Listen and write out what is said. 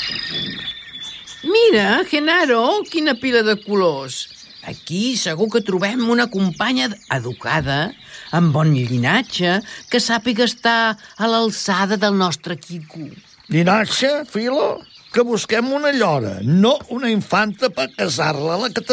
Mira, Genaro, quina pila de colors. Aquí segur que trobem una companya educada, amb bon llinatge, que sàpiga estar a l'alçada del nostre Quico. Llinatge, Filo? Que busquem una llora, no una infanta per casar-la a la que